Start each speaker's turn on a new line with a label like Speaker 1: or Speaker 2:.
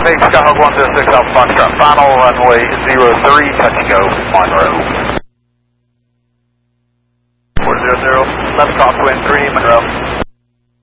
Speaker 1: make Skyhawk 106 Alpha Foxtrot, final runway 03, touch and go, Monroe. 400, left crosswind 3, Monroe.